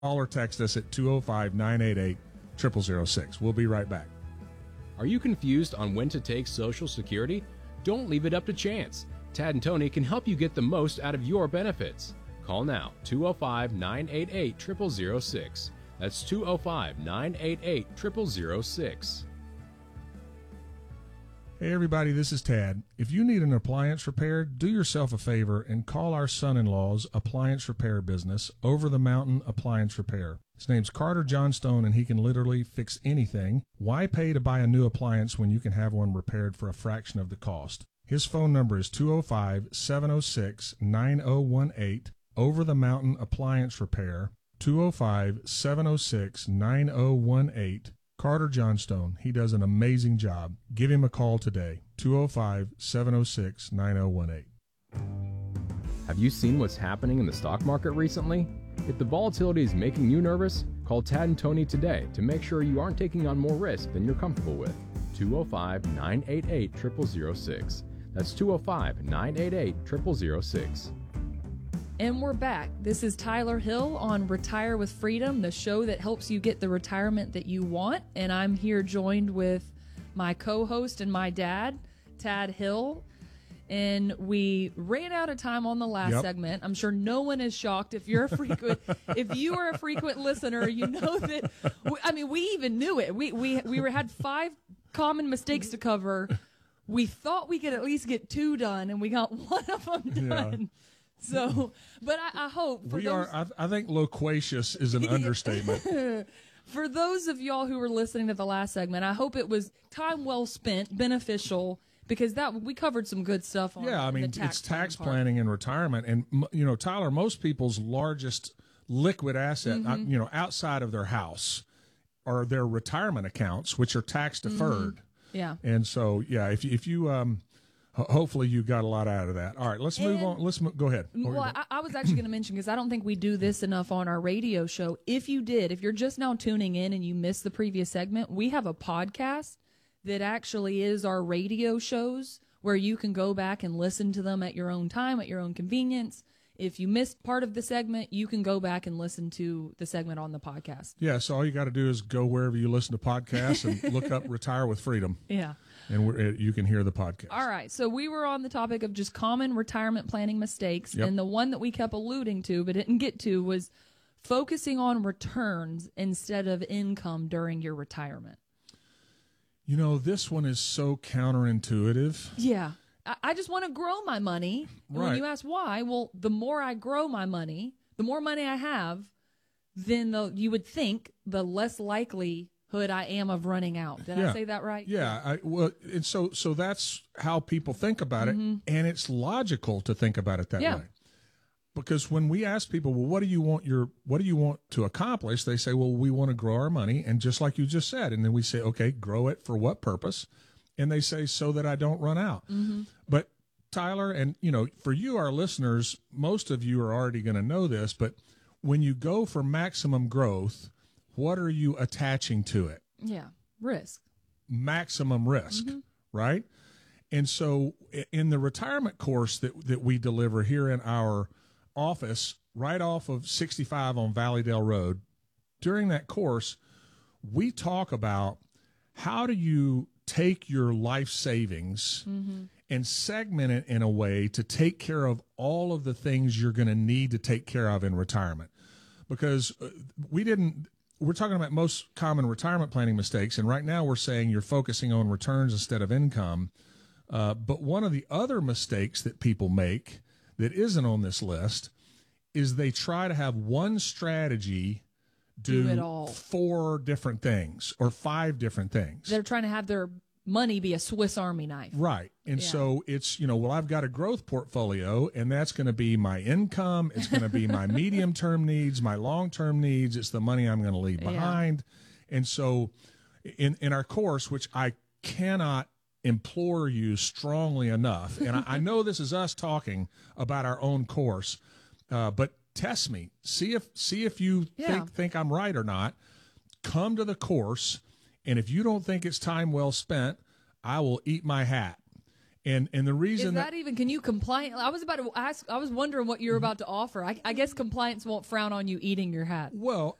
or text us at 205-988-0006. We'll be right back. Are you confused on when to take Social Security? Don't leave it up to chance. Tad and Tony can help you get the most out of your benefits. Call now, 205-988-0006. That's 205-988-0006. Hey everybody, this is Tad. If you need an appliance repaired, do yourself a favor and call our son-in-law's appliance repair business, Over the Mountain Appliance Repair. His name's Carter Johnstone, and he can literally fix anything. Why pay to buy a new appliance when you can have one repaired for a fraction of the cost? His phone number is 205-706-9018, Over the Mountain Appliance Repair, 205-706-9018. Carter Johnstone. He does an amazing job. Give him a call today, 205-706-9018. Have you seen what's happening in the stock market recently? If the volatility is making you nervous, call Tad and Tony today to make sure you aren't taking on more risk than you're comfortable with. 205-988-0006. That's 205-988-0006. And we're back. This is Tyler Hill on Retire with Freedom, the show that helps you get the retirement that you want. And I'm here joined with my co-host and my dad, Tad Hill. And we ran out of time on the last segment. I'm sure no one is shocked. If you're a frequent, if you are a frequent listener, you know that. We even knew it. We had 5 common mistakes to cover. We thought we could at least get 2 done, and we got 1 of them done. Yeah. So, but I hope for I think loquacious is an understatement. For those of y'all who were listening to the last segment, I hope it was time well spent, beneficial, because we covered some good stuff on it's tax planning and retirement. And, Tyler, most people's largest liquid asset, outside of their house are their retirement accounts, which are tax deferred. Mm-hmm. Yeah. And so, if you, hopefully you got a lot out of that. All right, let's move on. Go ahead. Well, I was actually going to mention, because I don't think we do this enough on our radio show. If you're just now tuning in and you missed the previous segment, we have a podcast that actually is our radio shows where you can go back and listen to them at your own time, at your own convenience. If you missed part of the segment, you can go back and listen to the segment on the podcast. Yeah, so all you got to do is go wherever you listen to podcasts and look up Retire with Freedom. Yeah. And you can hear the podcast. All right. So we were on the topic of just common retirement planning mistakes. Yep. And the one that we kept alluding to but didn't get to was focusing on returns instead of income during your retirement. This one is so counterintuitive. Yeah. I just want to grow my money. And right. When you ask why, well, the more I grow my money, the more money I have, then you would think the less likelihood I am of running out. Did I say that right? Yeah. And so that's how people think about it, and it's logical to think about it that way. Because when we ask people, well, what do you want to accomplish? They say, well, we want to grow our money, and just like you just said, and then we say, okay, grow it for what purpose? And they say, so that I don't run out. Mm-hmm. But Tyler, and for you, our listeners, most of you are already going to know this, but when you go for maximum growth, what are you attaching to it? Yeah, risk. Maximum risk, right? And so in the retirement course that we deliver here in our office, right off of 65 on Valleydale Road, during that course, we talk about how do you take your life savings and segment it in a way to take care of all of the things you're going to need to take care of in retirement. Because we're talking about most common retirement planning mistakes, and right now we're saying you're focusing on returns instead of income. But one of the other mistakes that people make that isn't on this list is they try to have one strategy do it all. 4 different things or 5 different things. They're trying to have their money be a Swiss Army knife. Right. And so it's, well, I've got a growth portfolio, and that's going to be my income. It's going to be my medium-term needs, my long-term needs. It's the money I'm going to leave behind. And so in our course, which I cannot implore you strongly enough, and I know this is us talking about our own course, but test me. See if you think I'm right or not. Come to the course, and if you don't think it's time well spent, I will eat my hat. And the reason Is that even, can you compliant? I was about to ask, I was wondering what you were about to offer. I guess compliance won't frown on you eating your hat. well,